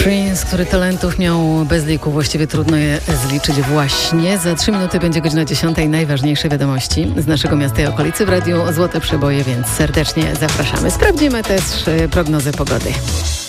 Prince, który talentów miał bez liku, właściwie trudno je zliczyć właśnie. Za 3 minuty będzie godzina 10. Najważniejsze wiadomości z naszego miasta i okolicy w Radiu Złote Przeboje, więc serdecznie zapraszamy. Sprawdzimy też prognozę pogody.